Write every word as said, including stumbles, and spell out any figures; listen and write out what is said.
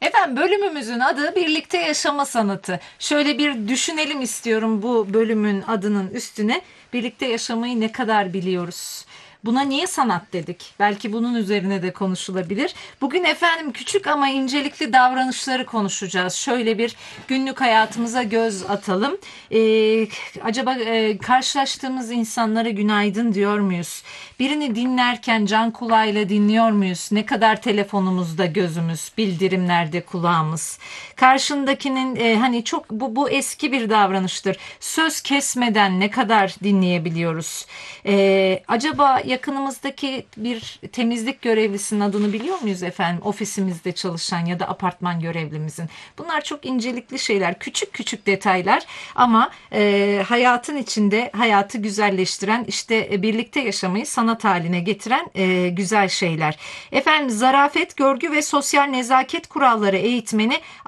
Efendim bölümümüzün adı birlikte yaşama sanatı. Şöyle bir düşünelim istiyorum bu bölümün adının üstüne. Birlikte yaşamayı ne kadar biliyoruz? Buna niye sanat dedik? Belki bunun üzerine de konuşulabilir. Bugün efendim küçük ama incelikli davranışları konuşacağız. Şöyle bir günlük hayatımıza göz atalım. Ee, acaba e, karşılaştığımız insanlara günaydın diyor muyuz? Birini dinlerken can kulağıyla dinliyor muyuz? Ne kadar telefonumuzda gözümüz, bildirimlerde kulağımız. Karşındakinin e, hani çok bu bu eski bir davranıştır. Söz kesmeden ne kadar dinleyebiliyoruz? Ee, acaba yakınımızdaki bir temizlik görevlisinin adını biliyor muyuz efendim? Ofisimizde çalışan ya da apartman görevlimizin. Bunlar çok incelikli şeyler, küçük küçük detaylar ama e, hayatın içinde hayatı güzelleştiren, işte e, birlikte yaşamayı sanat haline getiren e, güzel şeyler. Efendim zarafet, görgü ve sosyal nezaket kuralları eğitmeni